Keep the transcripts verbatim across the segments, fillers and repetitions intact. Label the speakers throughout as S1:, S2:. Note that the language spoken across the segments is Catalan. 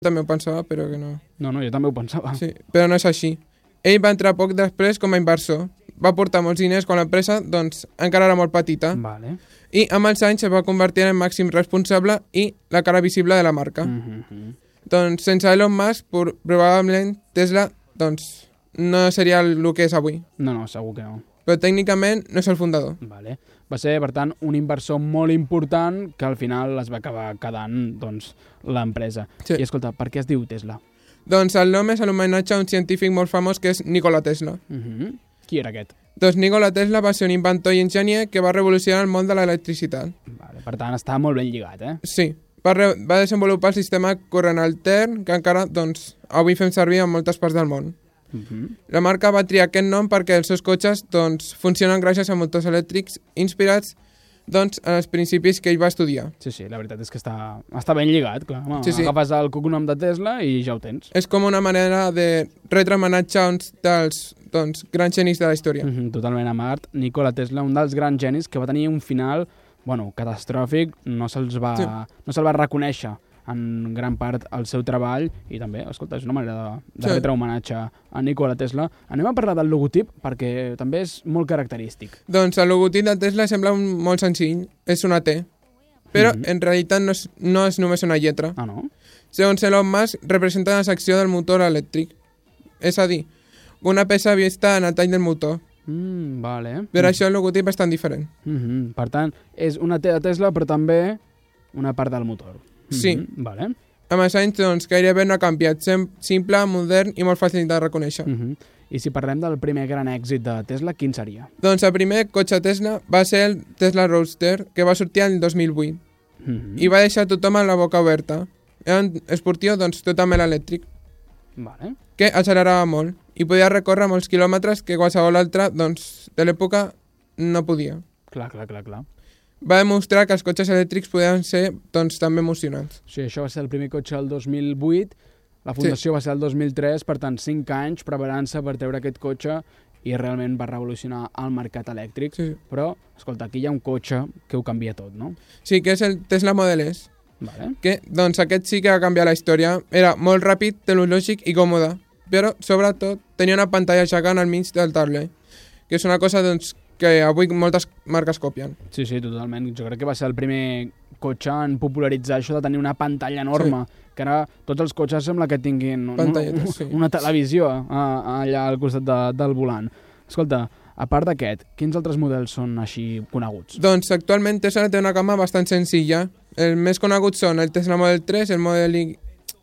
S1: també ho pensava, però que no.
S2: No, no, jo també ho pensava.
S1: Sí, però no és així. Ell va entrar poc després com a inversor. Va portar molts diners quan l'empresa, doncs, encara era molt petita.
S2: Vale.
S1: I amb els anys es va convertir en màxim responsable i la cara visible de la marca.
S2: Mm -hmm.
S1: Doncs sense Elon Musk, probablement Tesla, doncs, no seria el que és avui.
S2: No, no, segur que no.
S1: Però tècnicament no és el fundador.
S2: Vale. Va ser, per tant, un inversor molt important que al final es va acabar quedant, doncs, l'empresa.
S1: Sí.
S2: I escolta, per què es diu Tesla?
S1: Doncs el nom és en homenatge a un científic molt famós que és Nikola Tesla.
S2: Uh -huh. Qui era aquest?
S1: Doncs Nikola Tesla va ser un inventor i enginyer que va revolucionar el món de l'electricitat.
S2: Vale, per tant, està molt ben lligat, eh?
S1: Sí. Va, re va desenvolupar el sistema corrent altern que encara, doncs, avui fem servir en moltes parts del món.
S2: Uh -huh.
S1: La marca va triar aquest nom perquè els seus cotxes, doncs, funcionen gràcies a motors elèctrics inspirats, doncs, en els principis que ell va estudiar.
S2: Sí, sí, la veritat és que està, està ben lligat, clar. Home,
S1: sí, sí.
S2: Agafes el cognom de Tesla i ja ho tens.
S1: És com una manera de retre homenatge a uns dels, doncs, grans genis de la història.
S2: Uh -huh, totalment a Mart. Nikola Tesla, un dels grans genis que va tenir un final, bueno, catastròfic, no se'ls va, sí. no se'l va reconèixer en gran part el seu treball i també, escolta, és una manera de, de sí. retre homenatge a Nikola Tesla. Anem a parlar del logotip perquè també és molt característic.
S1: Doncs el logotip de Tesla sembla un, molt senzill, és una T, però mm -hmm. en realitat no és, no és només una lletra.
S2: Ah, no?
S1: Segons Elon Musk, representa la secció del motor elèctric, és a dir, una peça vista en el tall del motor.
S2: Mm, vale.
S1: Per
S2: mm.
S1: això el logotip és tan diferent.
S2: Mm -hmm. Per tant, és una T de Tesla, però també una part del motor.
S1: Sí.
S2: Mm-hmm, vale.
S1: Amb els anys, doncs, gairebé no ha canviat. Simple, modern i molt fàcil de reconèixer.
S2: Mm-hmm. I si parlem del primer gran èxit de Tesla, quin seria?
S1: Doncs el primer cotxe Tesla va ser el Tesla Roadster, que va sortir el dos mil vuit. Mm-hmm. I va deixar tothom amb la boca oberta. Era un esportiu, doncs, totalment elèctric.
S2: Vale.
S1: Que accelerava molt i podia recórrer molts quilòmetres que qualsevol altre, doncs, de l'època no podia.
S2: Clar, clar, clar, clar.
S1: Va demostrar que els cotxes elèctrics podien ser, doncs, també emocionants.
S2: Sí, això va ser el primer cotxe el dos mil vuit, la fundació sí. va ser el dos mil tres, per tant, cinc anys preparant-se per treure aquest cotxe i realment va revolucionar el mercat elèctric. Sí. Però, escolta, aquí hi ha un cotxe que ho canvia tot, no?
S1: Sí, que és el Tesla Model S.
S2: Vale.
S1: Que, doncs, aquest sí que va canviar la història. Era molt ràpid, tecnològic i còmode, però, sobretot, tenia una pantalla gegant al mig del taulell, que és una cosa, doncs, que avui moltes marques copien.
S2: Sí, sí, totalment. Jo crec que va ser el primer cotxe en popularitzar això de tenir una pantalla enorme, sí. que ara tots els cotxes sembla que tinguin un, un, sí. una televisió a, allà al costat de, del volant. Escolta, a part d'aquest, quins altres models són així coneguts?
S1: Doncs actualment Tesla té una gamma bastant senzilla. Els més coneguts són el Tesla Model tres, el Model Y,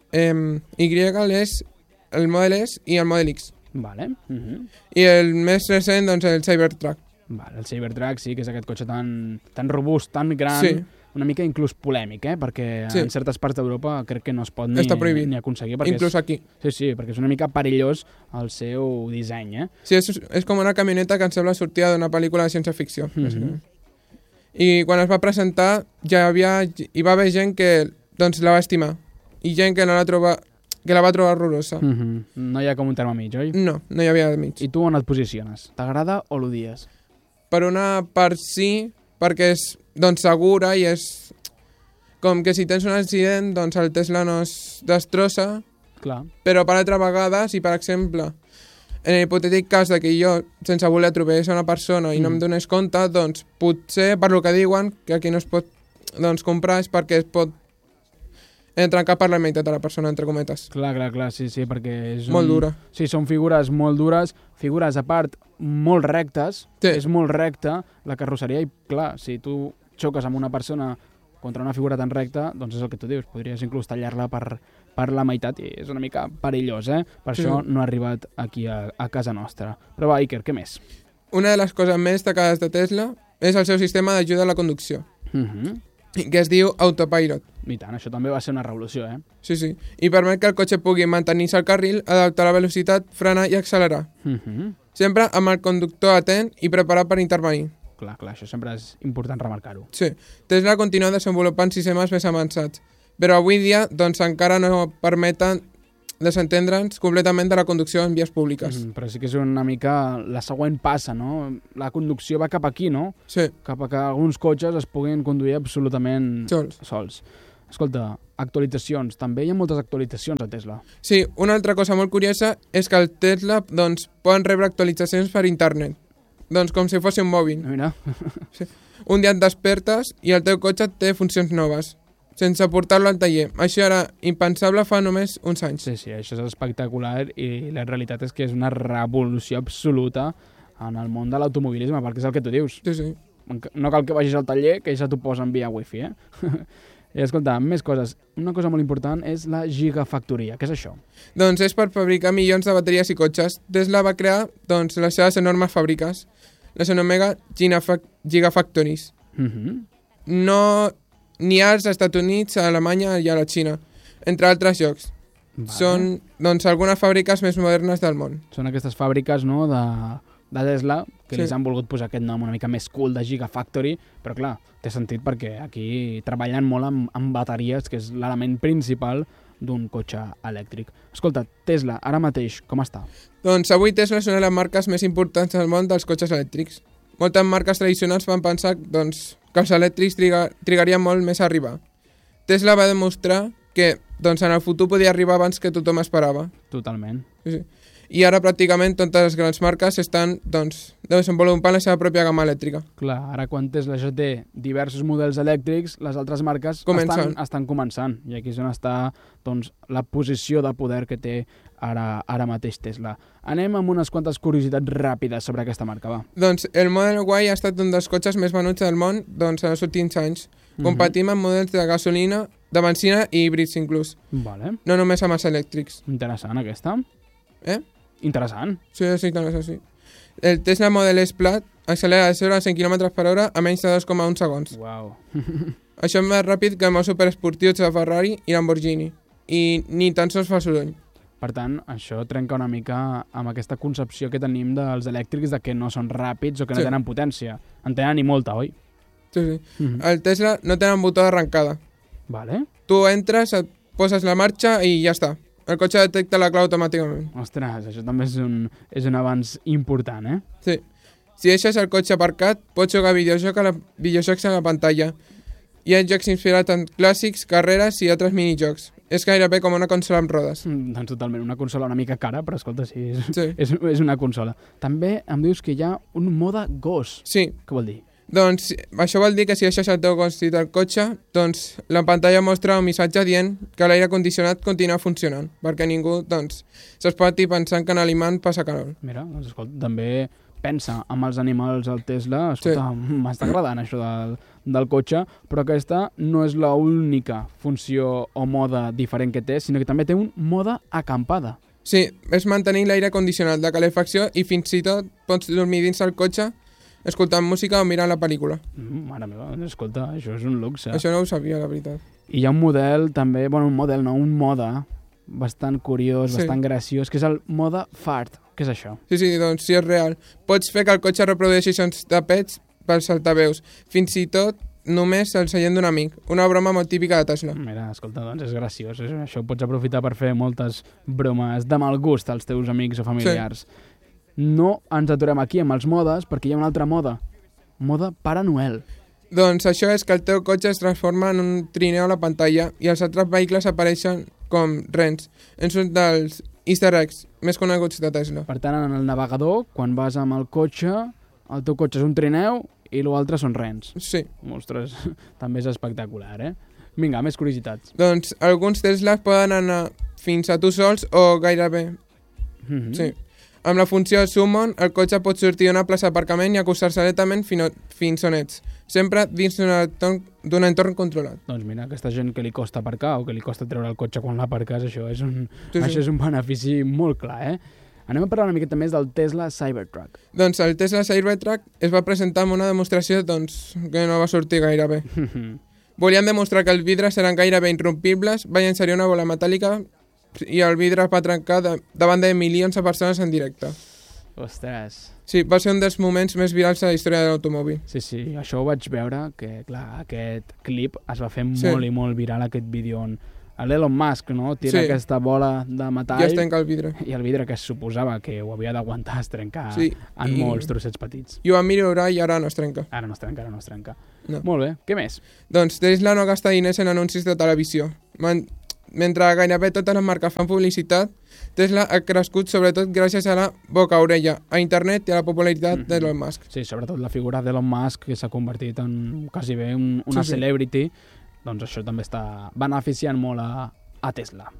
S1: eh, Y és el Model S i el Model X.
S2: Vale. Uh-huh.
S1: I el més recent, doncs, el Cybertruck.
S2: Vale, el Cybertruck sí, que és aquest cotxe tan, tan robust, tan gran,
S1: sí.
S2: una mica inclús polèmic, eh? Perquè sí. en certes parts d'Europa crec que no es pot ni, ni aconseguir.
S1: Inclús
S2: és,
S1: aquí.
S2: Sí, sí, perquè és una mica perillós el seu disseny, eh?
S1: Sí, és, és com una camioneta que em sembla sortida d'una pel·lícula de ciència-ficció. Mm-hmm. I quan es va presentar ja havia, hi va haver gent que, doncs, la va estimar i gent que no la troba... que la va trobar horrorosa.
S2: Mm-hmm. No hi ha com un terme mig, oi?
S1: No, no hi havia mig.
S2: I tu on et posiciones? T'agrada o l'odies?
S1: Per una part sí, perquè és, doncs, segura i és... Com que si tens un accident, doncs el Tesla no es destrossa.
S2: Clar.
S1: Però per altra vegada, si per exemple, en l'hipotètic cas de que jo, sense voler, trobés una persona i mm. no em donés compte, doncs potser, per lo que diuen, que aquí no es pot, doncs, comprar és perquè es pot trencar per la meitat de la persona, entre cometes.
S2: Clar, clar, clar, sí, sí, perquè és...
S1: Molt
S2: un...
S1: dura.
S2: Sí, són figures molt dures, figures, a part, molt rectes,
S1: sí.
S2: és molt recta la carrosseria i, clar, si tu xoques amb una persona contra una figura tan recta, doncs és el que tu dius, podries inclús tallar-la per, per la meitat i és una mica perillós, eh? Per sí. això no ha arribat aquí a, a casa nostra. Però va, Iker, què més?
S1: Una de les coses més destacades de Tesla és el seu sistema d'ajuda a la conducció.
S2: Mhm.
S1: Que es diu Autopilot.
S2: I tant, això també va ser una revolució, eh?
S1: Sí, sí. I permet que el cotxe pugui mantenir-se al carril, adaptar la velocitat, frenar i accelerar.
S2: Uh-huh.
S1: Sempre amb el conductor atent i preparat per intervenir.
S2: Clar, clar, això sempre és important remarcar-ho.
S1: Sí. Tesla continua desenvolupant sistemes més avançats, però avui dia doncs, encara no permeten desentendre'ns completament de la conducció en vies públiques.
S2: Mm, però sí que és una mica la següent passa, no? La conducció va cap aquí, no?
S1: Sí.
S2: Cap a que alguns cotxes es puguin conduir absolutament
S1: sols.
S2: sols. Escolta, actualitzacions. També hi ha moltes actualitzacions a Tesla.
S1: Sí, una altra cosa molt curiosa és que el Tesla doncs, poden rebre actualitzacions per internet. Doncs com si fos un mòbil.
S2: Mira.
S1: Sí. Un dia et despertes i el teu cotxe té funcions noves, sense portar-lo al taller. Això era impensable fa només uns anys.
S2: Sí, sí, això és espectacular i la realitat és que és una revolució absoluta en el món de l'automobilisme, perquè és el que tu dius.
S1: Sí, sí.
S2: No cal que vagis al taller, que ja t'ho posen via wifi, eh? I escolta, més coses. Una cosa molt important és la gigafactoria. Què és això?
S1: Doncs és per fabricar milions de bateries i cotxes. Tesla va crear doncs, les seves enormes fàbriques. Les anomena Gigafactories.
S2: Uh-huh.
S1: No n'hi ha als Estats Units, a Alemanya i a la Xina, entre altres llocs.
S2: Vale.
S1: Són doncs, algunes fàbriques més modernes del món.
S2: Són aquestes fàbriques, no?, de, de Tesla, que
S1: Sí.
S2: li han volgut posar aquest nom una mica més cool de Gigafactory, però clar, té sentit perquè aquí treballen molt amb, amb bateries, que és l'element principal d'un cotxe elèctric. Escolta, Tesla, ara mateix, com està?
S1: Doncs avui Tesla és una de les marques més importants del món dels cotxes elèctrics. Moltes marques tradicionals van pensar doncs, que els elèctrics triga, trigarien molt més a arribar. Tesla va demostrar que doncs, en el futur podia arribar abans que tothom esperava.
S2: Totalment.
S1: Sí, sí. I ara pràcticament totes les grans marques estan doncs, desenvolupant la seva pròpia gamma elèctrica.
S2: Clar, ara quan Tesla ja té diversos models elèctrics, les altres marques
S1: Comencen.
S2: estan, estan començant. I aquí és on està doncs, la posició de poder que té ara, ara mateix Tesla. Anem amb unes quantes curiositats ràpides sobre aquesta marca, va.
S1: Doncs el Model Y ha estat un dels cotxes més venuts del món doncs, en els últims anys. Competim amb models de gasolina, de benzina i híbrids inclús.
S2: Vale.
S1: No només amb els elèctrics.
S2: Interessant, aquesta.
S1: Eh?
S2: Interessant.
S1: Sí, sí, també és així. El Tesla Model S Plaid accelera de zero a cent quilòmetres per hora a menys de dos coma un segons.
S2: Uau.
S1: Això és més ràpid que els superesportius de Ferrari i Lamborghini. I ni tan sols fa soroll.
S2: Per tant, això trenca una mica amb aquesta concepció que tenim dels elèctrics de que no són ràpids o que no
S1: Sí.
S2: tenen potència. En tenen ni molta, oi?
S1: Sí, sí.
S2: Mhm.
S1: El Tesla no té un botó d'arrencada.
S2: Vale.
S1: Tu entres, et poses la marxa i ja està. El cotxe detecta la clau automàticament.
S2: Ostres, això també és un, és un avanç important, eh?
S1: Sí. Si deixes el cotxe aparcat, pots jugar a videojocs a la, videojocs a la pantalla. Hi ha jocs inspirats en clàssics, carreres i altres minijocs. És gairebé com una consola amb rodes.
S2: Mm, doncs totalment, una consola una mica cara, però escolta, sí, és,
S1: Sí.
S2: és, és una consola. També em dius que hi ha un mode gos.
S1: Sí,
S2: Què vol dir?
S1: doncs això vol dir que si deixes el teu gos dins del cotxe, doncs la pantalla mostra un missatge dient que l'aire condicionat continua funcionant, perquè ningú doncs, se'ls pot ir pensant que en l'imant passa calor.
S2: Mira, doncs escolta, també pensa amb els animals al Tesla. Escolta, sí. M'està agradant això del, del cotxe, però aquesta no és l'única funció o mode diferent que té, sinó que també té un mode acampada.
S1: Sí, és mantenir l'aire condicionat, la calefacció i fins i tot pots dormir dins el cotxe escoltant música o mirant la pel·lícula.
S2: Mm, mare meva, doncs escolta, això és un luxe.
S1: Això no ho sabia, la veritat.
S2: I hi ha un model també, bueno, un model no, un mode bastant curiós,
S1: Sí.
S2: bastant graciós, que és el mode fart. Què és això?
S1: Sí, sí, doncs sí és real. Pots fer que el cotxe reprodueixi sons de pets pels altaveus, fins i tot només el seient d'un amic. Una broma molt típica de Tesla.
S2: Mira, escolta, doncs és graciós. Això, això ho pots aprofitar per fer moltes bromes de mal gust als teus amics o familiars. Sí. No ens aturem aquí amb els modes, perquè hi ha un altre mode. Mode Pare Noel.
S1: Doncs això és que el teu cotxe es transforma en un trineu a la pantalla i els altres vehicles apareixen com rens. És un dels easter eggs més coneguts de Tesla.
S2: Per tant, en el navegador, quan vas amb el cotxe, el teu cotxe és un trineu i l'altre són rens.
S1: Sí.
S2: Ostres, també és espectacular, eh? Vinga, més curiositats.
S1: Doncs alguns Teslas poden anar fins a tu sols o gairebé.
S2: Mm-hmm.
S1: Sí. Amb la funció Summon, el cotxe pot sortir d'una plaça d'aparcament i acostar-se lentament fins, fins on ets, sempre dins d'un entorn, d'un entorn controlat.
S2: Doncs mira, aquesta gent que li costa aparcar o que li costa treure el cotxe quan l'aparques, això és un,
S1: Sí, sí.
S2: això és un benefici molt clar, eh? Anem a parlar una miqueta més del Tesla Cybertruck.
S1: Doncs el Tesla Cybertruck es va presentar amb una demostració doncs, que no va sortir gaire bé. Volien demostrar que els vidres eren gairebé irrompibles, va llançar una bola metàl·lica i el vidre es va trencar de, davant de milions de persones en directe.
S2: Ostres.
S1: Sí, va ser un dels moments més virals de la història de l'automòbil.
S2: Sí, sí, això ho vaig veure, que clar, aquest clip es va fer
S1: Sí.
S2: molt i molt viral, aquest vídeo on l'Elon Musk, no? Tira
S1: Sí.
S2: aquesta bola de metall
S1: Ja es trenca el vidre.
S2: i el vidre que es suposava que ho havia d'aguantar es trenca
S1: Sí,
S2: en
S1: i-
S2: molts trossets petits.
S1: I ho van millorar i ara no es trenca.
S2: Ara no es trenca, ara no es trenca.
S1: No.
S2: Molt bé, què més?
S1: Doncs Tesla no gasta diners en anuncis de televisió. Man Mentre gairebé totes les marques fan publicitat, Tesla ha crescut sobretot gràcies a la boca-orella, a internet i a la popularitat
S2: Mhm.
S1: d'Elon Musk.
S2: Sí, sobretot la figura d'Elon Musk, que s'ha convertit en quasi bé un, una
S1: Sí, sí.
S2: celebrity, doncs això també està beneficiant molt a, a Tesla.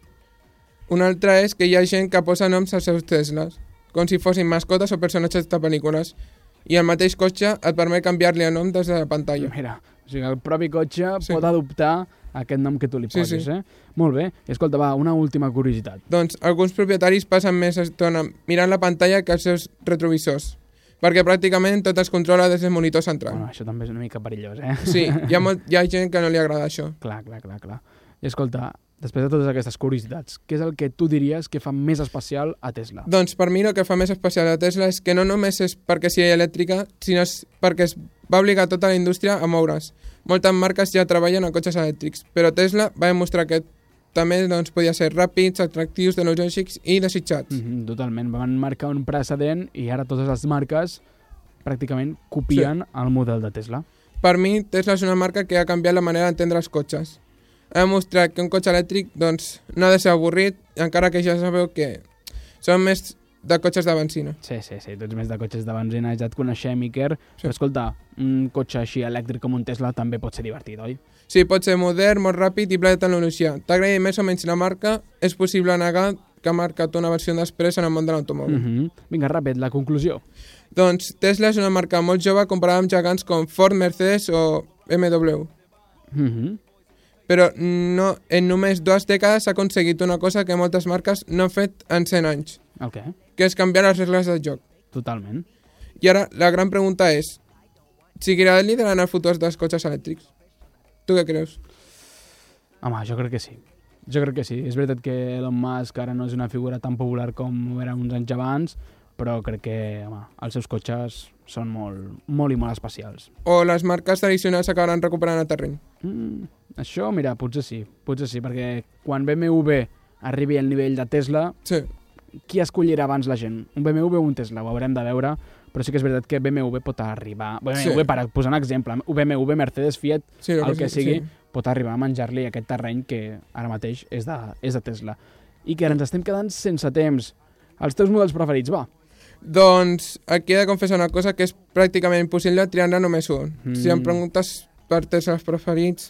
S1: Una altra és que hi ha gent que posa noms als seus Teslas, com si fossin mascotes o personatges de pel·lícules, i el mateix cotxe et permet canviar-li el nom des de la pantalla.
S2: Mira, o sigui, el propi cotxe
S1: Sí.
S2: pot adoptar aquest nom que tu li
S1: Sí,
S2: posis,
S1: sí.
S2: eh? Molt bé. I escolta, va, una última curiositat.
S1: Doncs alguns propietaris passen més estona mirant la pantalla que els seus retrovisors, perquè pràcticament tot es controla des del monitor central.
S2: Bueno, això també és una mica perillós, eh?
S1: Sí, hi ha, molt, hi ha gent que no li agrada això.
S2: Clar, clar, clar, clar. I escolta, després de totes aquestes curiositats, què és el que tu diries que fa més especial a Tesla?
S1: Doncs per mi el que fa més especial a Tesla és que no només és perquè sigui elèctrica, sinó és perquè es va obligar tota la indústria a moure's. Moltes marques ja treballen en cotxes elèctrics, però Tesla va demostrar que també doncs, podia ser ràpids, atractius, tecnològics i desitjats.
S2: Mm -hmm, totalment, van marcar un precedent i ara totes les marques pràcticament copien sí. el model de Tesla.
S1: Per mi, Tesla és una marca que ha canviat la manera d'entendre els cotxes. Ha demostrat que un cotxe elèctric doncs, no ha de ser avorrit, encara que ja sabeu que són més de cotxes de benzina.
S2: Sí, sí, sí, tu ets més de cotxes de benzina, ja et coneixem, Iker,
S1: Sí.
S2: però escolta, un cotxe així elèctric com un Tesla també pot ser divertit, oi?
S1: Sí, pot ser modern, molt ràpid i ple de tecnologia. T'agradi més o menys la marca, és possible negar que ha marcat una versió després en el món de l'automòbil.
S2: Mm -hmm. Vinga, ràpid, la conclusió.
S1: Doncs Tesla és una marca molt jove comparada amb gegants com Ford, Mercedes o B M W.
S2: Mm -hmm.
S1: Però no, en només dues dècades s'ha aconseguit una cosa que moltes marques no han fet en cent anys,
S2: El què?
S1: que és canviar les regles del joc.
S2: Totalment.
S1: I ara la gran pregunta és, seguirà liderant el futur dels cotxes elèctrics? Tu què creus?
S2: Home, jo crec que sí. Jo crec que sí. És veritat que Elon Musk ara no és una figura tan popular com era uns anys abans, però crec que home, els seus cotxes són molt, molt i molt especials.
S1: O les marques tradicionals acabaran recuperant el terreny?
S2: Mm, això, mira, potser sí. Potser sí, perquè quan B M W arribi al nivell de Tesla,
S1: Sí.
S2: qui escollirà abans la gent? Un B M W o un Tesla? Ho haurem de veure, però sí que és veritat que B M W pot arribar... B M W,
S1: Sí.
S2: per posar un exemple, B M W, Mercedes, Fiat,
S1: Sí,
S2: el que sigui,
S1: sí.
S2: pot arribar a menjar-li aquest terreny que ara mateix és de, és de Tesla. I que ara ens estem quedant sense temps. Els teus models preferits, va.
S1: Doncs aquí he de confessar una cosa, que és pràcticament impossible triar-ne només un.
S2: Mm.
S1: Si em preguntes per Teslas preferits,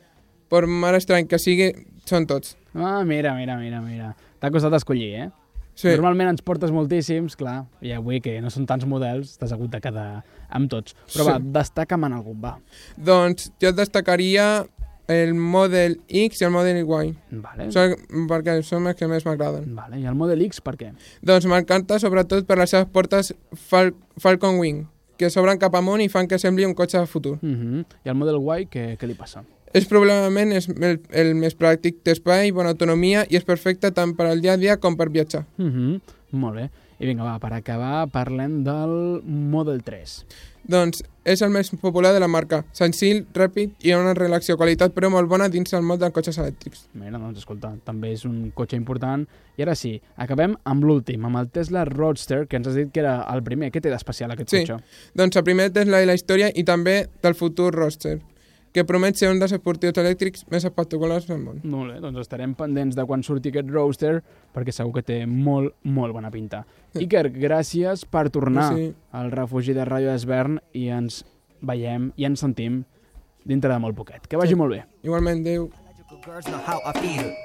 S1: per molt estrany que sigui, són tots.
S2: Ah, mira, mira, mira, mira. T'ha costat escollir, eh?
S1: Sí.
S2: Normalment ens portes moltíssims, clar, i avui que no són tants models, t'has hagut de quedar amb tots. Però
S1: Sí.
S2: va, destaca'm en algun, va.
S1: Doncs jo destacaria el Model X i el Model Y,
S2: Vale.
S1: són, perquè són els que més m'agraden.
S2: Vale. I el Model X, per què?
S1: Doncs m'encanta sobretot per les seves portes Fal Falcon Wing, que s'obren cap amunt i fan que sembli un cotxe de futur.
S2: Uh -huh. I el Model Y, què, què li passa?
S1: És probablement és el, el més pràctic, té espai, bona autonomia i és perfecte tant per al dia a dia com per viatjar.
S2: Uh -huh. Molt bé. I vinga, va, per acabar, parlem del Model tres.
S1: Doncs és el més popular de la marca, senzill, ràpid i una relació qualitat-preu molt bona dins el món dels cotxes elèctrics.
S2: Mira, doncs escolta, també és un cotxe important. I ara sí, acabem amb l'últim, amb el Tesla Roadster, que ens has dit que era el primer. Què té d'especial aquest
S1: Sí.
S2: cotxe?
S1: Doncs el primer Tesla i la història i també del futur Roadster, que promet ser un dels esportius elèctrics més espectaculars del món.
S2: Molt bé, doncs estarem pendents de quan surti aquest Roadster, perquè segur que té molt, molt bona pinta.
S1: Sí.
S2: Iker, gràcies per tornar
S1: Sí.
S2: al refugi de Ràdio Esbern i ens veiem i ens sentim dintre de molt poquet. Que vagi
S1: Sí.
S2: molt bé.
S1: Igualment, Déu.
S3: Girls know how I feel.